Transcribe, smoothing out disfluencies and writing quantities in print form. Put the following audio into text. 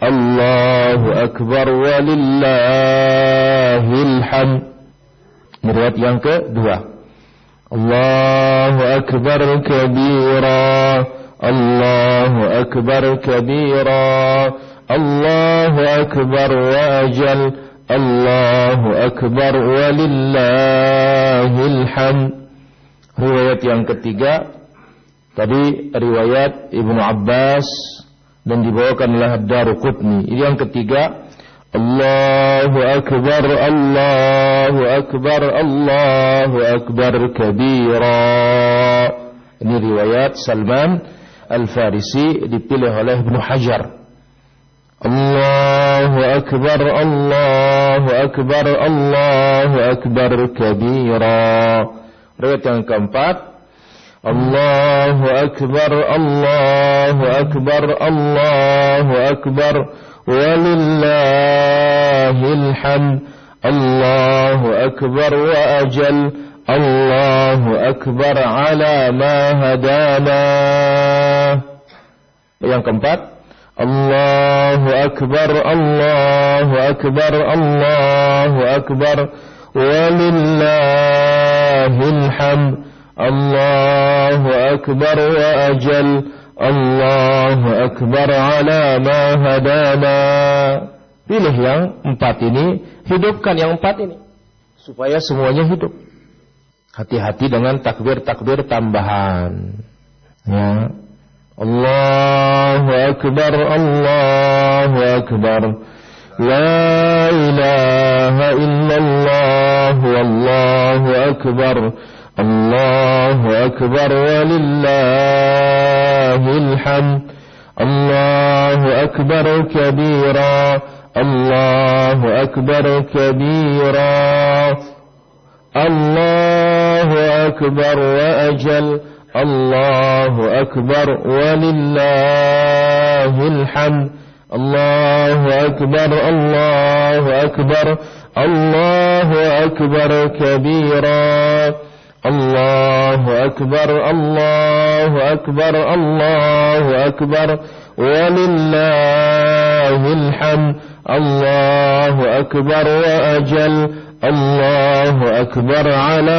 Allahu akbar walillahil hamd. Riwayat yang kedua, Allahu akbar kabira, Allahu akbar kabira, Allahu akbar wa ajal, Allahu akbar walillahil hamd. Riwayat yang ketiga, tadi riwayat Ibnu Abbas dan dibawakan oleh Ad-Daruqutni. Ini yang ketiga, Allahu akbar, Allahu akbar, Allahu akbar kabira. Ini riwayat Salman Al-Farisi, dipilih oleh Ibnu Hajar. Allahu akbar, Allahu akbar, Allahu akbar kabira. Riwayat yang keempat, Allahu akbar, Allahu akbar, Allahu akbar walillahil hamd, Allahu akbar wa ajal, Allahu akbar ala ma hadana. Yang keempat, Allahu akbar, Allahu akbar, Allahu akbar walillahil hamd, Allahu akbar wa ajal, Allahu akbar ala ma hadana. Pilih yang empat ini, hidupkan yang empat ini supaya semuanya hidup. Hati-hati dengan takbir-takbir tambahan. Ya. Allahu akbar, Allahu akbar, la ilaha illallah, wallahu akbar, Allahu akbar walillahil hamd, Allahu akbar kabira, Allahu akbar kabira, Allahu akbar wa ajal, Allahu akbar walillahil hamd, Allahu akbar, Allahu akbar, Allahu akbar kabira, Allahu akbar, Allahu akbar, Allahu akbar walillahil hamd, Allahu akbar wa ajal, Allahu akbar ala